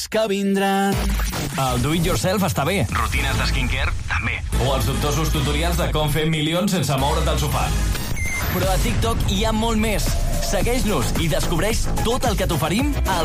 que vindran. El do it yourself està bé. Rutines de skincare, també. O els dubtosos tutorials de com fer milions sense moure't del sofà. Però a TikTok hi ha molt més. Segueix-nos i descobreix tot el que t'oferim a